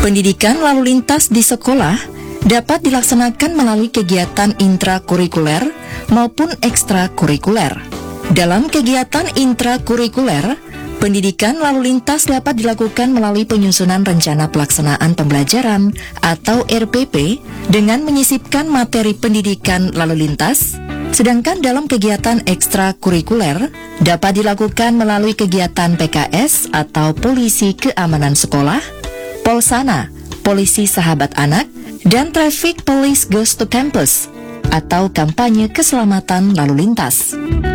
Pendidikan lalu lintas di sekolah dapat dilaksanakan melalui kegiatan intrakurikuler maupun ekstrakurikuler. Dalam kegiatan intrakurikuler, pendidikan lalu lintas dapat dilakukan melalui penyusunan rencana pelaksanaan pembelajaran atau RPP dengan menyisipkan materi pendidikan lalu lintas. Sedangkan dalam kegiatan ekstrakurikuler dapat dilakukan melalui kegiatan PKS atau Polisi Keamanan Sekolah, Polsana, Polisi Sahabat Anak, dan Traffic Police Goes to Campus atau kampanye keselamatan lalu lintas.